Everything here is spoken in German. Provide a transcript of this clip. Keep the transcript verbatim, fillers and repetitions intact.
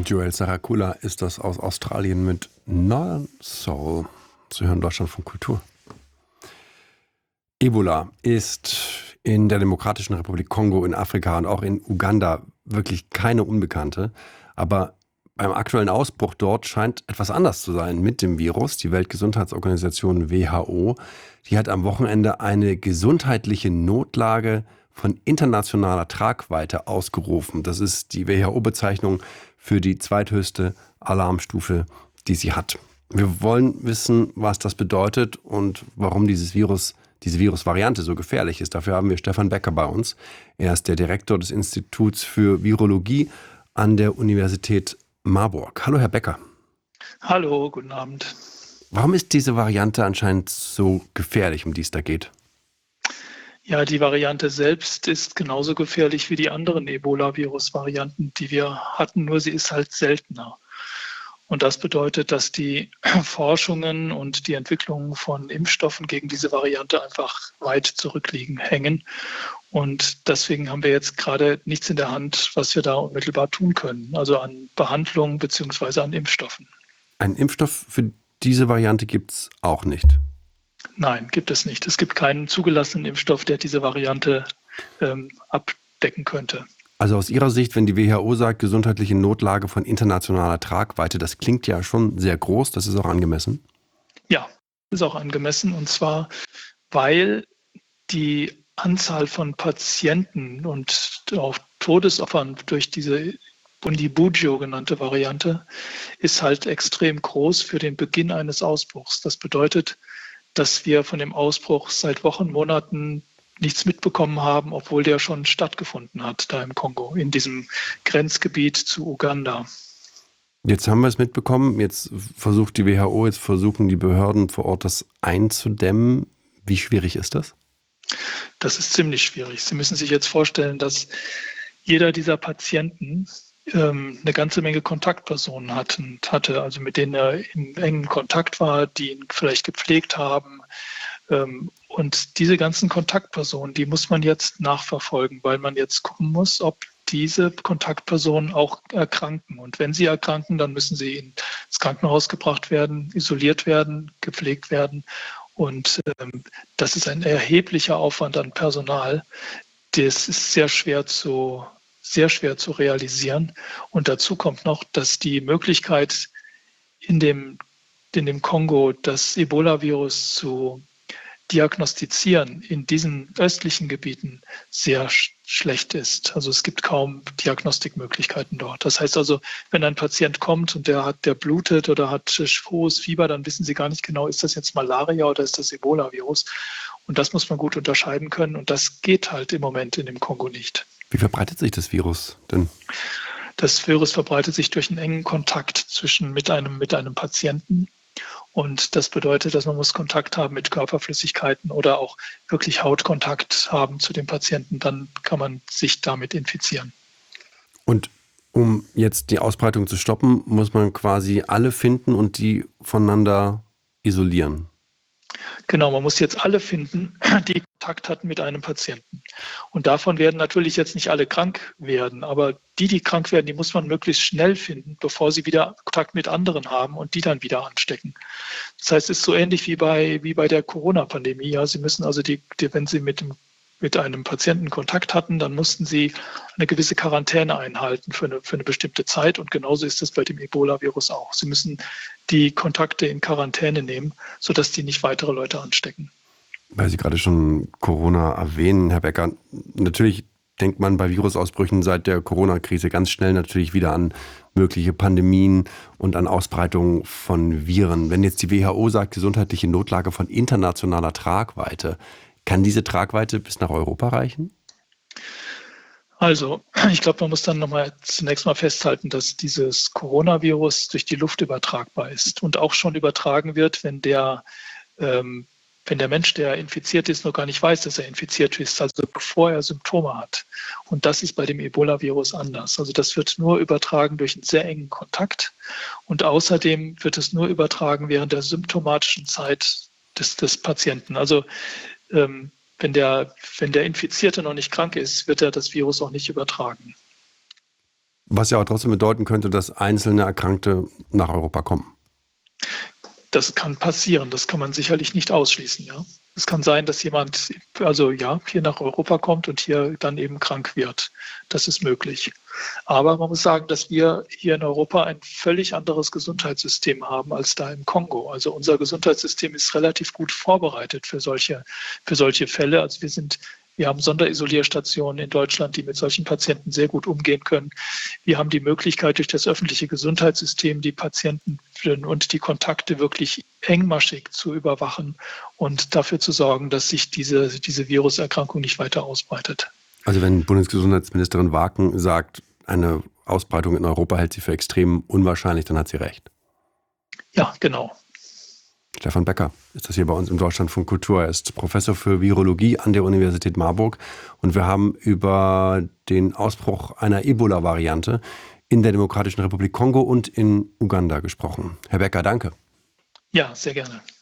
Joel Saracula ist das aus Australien mit Northern Soul. Sie hören Deutschland von Kultur. Ebola ist in der Demokratischen Republik Kongo, in Afrika und auch in Uganda wirklich keine Unbekannte. Aber beim aktuellen Ausbruch dort scheint etwas anders zu sein mit dem Virus. Die Weltgesundheitsorganisation W H O, die hat am Wochenende eine gesundheitliche Notlage von internationaler Tragweite ausgerufen. Das ist die W H O-Bezeichnung für die zweithöchste Alarmstufe, die sie hat. Wir wollen wissen, was das bedeutet und warum dieses Virus, diese Virusvariante so gefährlich ist. Dafür haben wir Stefan Becker bei uns. Er ist der Direktor des Instituts für Virologie an der Universität Marburg. Hallo, Herr Becker. Hallo, guten Abend. Warum ist diese Variante anscheinend so gefährlich, um die es da geht? Ja, die Variante selbst ist genauso gefährlich wie die anderen Ebola-Virus-Varianten, die wir hatten, nur sie ist halt seltener. Und das bedeutet, dass die Forschungen und die Entwicklungen von Impfstoffen gegen diese Variante einfach weit zurückliegen, hängen. Und deswegen haben wir jetzt gerade nichts in der Hand, was wir da unmittelbar tun können, also an Behandlung bzw. an Impfstoffen. Einen Impfstoff für diese Variante gibt es auch nicht? Nein, gibt es nicht. Es gibt keinen zugelassenen Impfstoff, der diese Variante ähm, abdecken könnte. Also aus Ihrer Sicht, wenn die W H O sagt, gesundheitliche Notlage von internationaler Tragweite, das klingt ja schon sehr groß, das ist auch angemessen? Ja, ist auch angemessen, und zwar, weil die Anzahl von Patienten und auch Todesopfern durch diese Bundibugyo genannte Variante ist halt extrem groß für den Beginn eines Ausbruchs. Das bedeutet, dass wir von dem Ausbruch seit Wochen, Monaten nichts mitbekommen haben, obwohl der schon stattgefunden hat, da im Kongo, in diesem Grenzgebiet zu Uganda. Jetzt haben wir es mitbekommen, jetzt versucht die W H O, jetzt versuchen die Behörden vor Ort das einzudämmen. Wie schwierig ist das? Das ist ziemlich schwierig. Sie müssen sich jetzt vorstellen, dass jeder dieser Patienten ähm, eine ganze Menge Kontaktpersonen hat und hatte, also mit denen er in engem Kontakt war, die ihn vielleicht gepflegt haben. Ähm, und diese ganzen Kontaktpersonen, die muss man jetzt nachverfolgen, weil man jetzt gucken muss, ob diese Kontaktpersonen auch erkranken. Und wenn sie erkranken, dann müssen sie ins Krankenhaus gebracht werden, isoliert werden, gepflegt werden. Und ähm, das ist ein erheblicher Aufwand an Personal. Das ist sehr schwer zu, sehr schwer zu realisieren. Und dazu kommt noch, dass die Möglichkeit, in dem, in dem Kongo das Ebola-Virus zu diagnostizieren in diesen östlichen Gebieten sehr sch- schlecht ist. Also es gibt kaum Diagnostikmöglichkeiten dort. Das heißt also, wenn ein Patient kommt und der hat, der blutet oder hat hohes Fieber, dann wissen sie gar nicht genau, ist das jetzt Malaria oder ist das Ebola-Virus? Und das muss man gut unterscheiden können. Und das geht halt im Moment in dem Kongo nicht. Wie verbreitet sich das Virus denn? Das Virus verbreitet sich durch einen engen Kontakt zwischen mit einem, mit einem Patienten. Und das bedeutet, dass man muss Kontakt haben mit Körperflüssigkeiten oder auch wirklich Hautkontakt haben zu dem Patienten. Dann kann man sich damit infizieren. Und um jetzt die Ausbreitung zu stoppen, muss man quasi alle finden und die voneinander isolieren. Genau, man muss jetzt alle finden, die Kontakt hatten mit einem Patienten. Und davon werden natürlich jetzt nicht alle krank werden, aber die, die krank werden, die muss man möglichst schnell finden, bevor sie wieder Kontakt mit anderen haben und die dann wieder anstecken. Das heißt, es ist so ähnlich wie bei, wie bei der Corona-Pandemie. Ja, Sie müssen also, die, die, wenn Sie mit dem mit einem Patienten Kontakt hatten, dann mussten sie eine gewisse Quarantäne einhalten für eine, für eine bestimmte Zeit. Und genauso ist es bei dem Ebola-Virus auch. Sie müssen die Kontakte in Quarantäne nehmen, sodass die nicht weitere Leute anstecken. Weil Sie gerade schon Corona erwähnen, Herr Becker, natürlich denkt man bei Virusausbrüchen seit der Corona-Krise ganz schnell natürlich wieder an mögliche Pandemien und an Ausbreitung von Viren. Wenn jetzt die W H O sagt, gesundheitliche Notlage von internationaler Tragweite, kann diese Tragweite bis nach Europa reichen? Also, ich glaube, man muss dann nochmal zunächst mal festhalten, dass dieses Coronavirus durch die Luft übertragbar ist und auch schon übertragen wird, wenn der, ähm, wenn der Mensch, der infiziert ist, noch gar nicht weiß, dass er infiziert ist, also bevor er Symptome hat. Und das ist bei dem Ebola-Virus anders. Also das wird nur übertragen durch einen sehr engen Kontakt und außerdem wird es nur übertragen während der symptomatischen Zeit des, des Patienten. Also ähm, wenn der, wenn der Infizierte noch nicht krank ist, wird er das Virus auch nicht übertragen. Was ja auch trotzdem bedeuten könnte, dass einzelne Erkrankte nach Europa kommen. Das kann passieren, das kann man sicherlich nicht ausschließen, ja. Es kann sein, dass jemand, also ja, hier nach Europa kommt und hier dann eben krank wird. Das ist möglich. Aber man muss sagen, dass wir hier in Europa ein völlig anderes Gesundheitssystem haben als da im Kongo. Also unser Gesundheitssystem ist relativ gut vorbereitet für solche, für solche Fälle. Also wir sind Wir haben Sonderisolierstationen in Deutschland, die mit solchen Patienten sehr gut umgehen können. Wir haben die Möglichkeit, durch das öffentliche Gesundheitssystem die Patienten und die Kontakte wirklich engmaschig zu überwachen und dafür zu sorgen, dass sich diese, diese Viruserkrankung nicht weiter ausbreitet. Also wenn Bundesgesundheitsministerin Waken sagt, eine Ausbreitung in Europa hält sie für extrem unwahrscheinlich, dann hat sie recht. Ja, genau. Stefan Becker ist das hier bei uns im Deutschlandfunk Kultur. Er ist Professor für Virologie an der Universität Marburg und wir haben über den Ausbruch einer Ebola-Variante in der Demokratischen Republik Kongo und in Uganda gesprochen. Herr Becker, danke. Ja, sehr gerne.